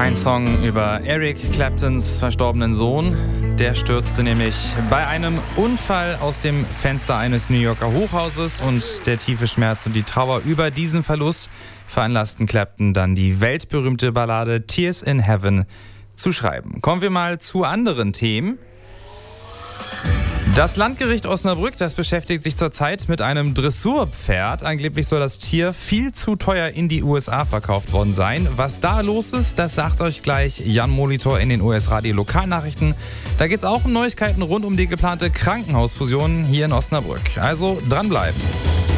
Ein Song über Eric Claptons verstorbenen Sohn. Der stürzte nämlich bei einem Unfall aus dem Fenster eines New Yorker Hochhauses und der tiefe Schmerz und die Trauer über diesen Verlust veranlassten Clapton dann die weltberühmte Ballade Tears in Heaven zu schreiben. Kommen wir mal zu anderen Themen. Das Landgericht Osnabrück, das beschäftigt sich zurzeit mit einem Dressurpferd. Angeblich soll das Tier viel zu teuer in die USA verkauft worden sein. Was da los ist, das sagt euch gleich Jan Molitor in den US-Radio Lokalnachrichten. Da geht es auch um Neuigkeiten rund um die geplante Krankenhausfusion hier in Osnabrück. Also dranbleiben.